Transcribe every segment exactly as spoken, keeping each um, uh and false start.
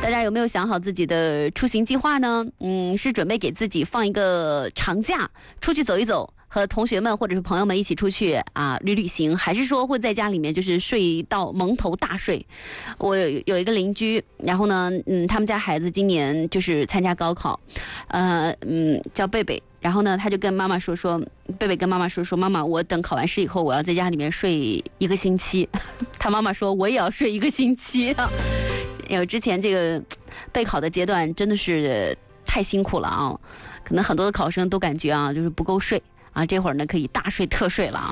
大家有没有想好自己的出行计划呢？嗯，是准备给自己放一个长假，出去走一走，和同学们或者是朋友们一起出去啊旅旅行，还是说会在家里面就是睡到蒙头大睡？我有有一个邻居，然后呢，嗯，他们家孩子今年就是参加高考，呃，嗯，叫贝贝。然后呢，他就跟妈妈说说，贝贝跟妈妈说说，妈妈，我等考完试以后，我要在家里面睡一个星期。他妈妈说，我也要睡一个星期啊。因为之前这个备考的阶段真的是太辛苦了啊，可能很多的考生都感觉啊，就是不够睡啊，这会儿呢可以大睡特睡了啊。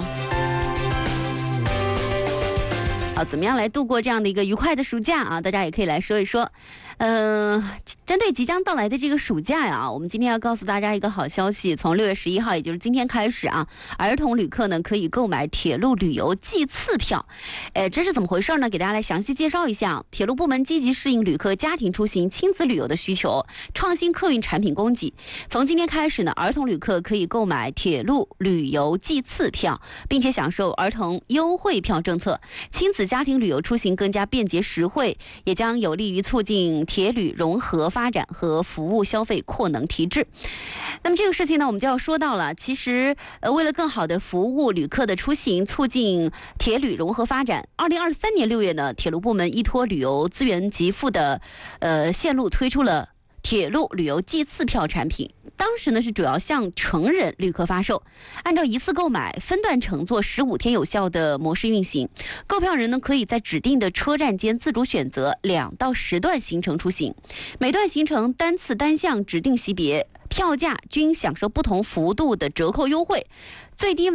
好，怎么样来度过这样的一个愉快的暑假啊？大家也可以来说一说。呃，针对即将到来的这个暑假呀，我们今天要告诉大家一个好消息，从六月十一号，也就是今天开始啊，儿童旅客呢可以购买铁路旅游季次票。呃，这是怎么回事呢？给大家来详细介绍一下。铁路部门积极适应旅客家庭出行、亲子旅游的需求，创新客运产品供给。从今天开始呢，儿童旅客可以购买铁路旅游季次票，并且享受儿童优惠票政策，亲子家庭旅游出行更加便捷实惠，也将有利于促进铁旅融合发展和服务消费扩能提质。那么这个事情呢，我们就要说到了，其实呃，为了更好的服务旅客的出行，促进铁旅融合发展，二零二三年六月呢，铁路部门依托旅游资源极富的呃线路推出了铁路旅游季次票产品。当时呢是主要向成人旅客发售，按照一次购买分段乘坐十五天有效的模式运行。购票人呢可以在指定的车站间自主选择两到十段行程出行，每段行程单次单项指定级别票价均享受不同幅度的折扣优惠，最低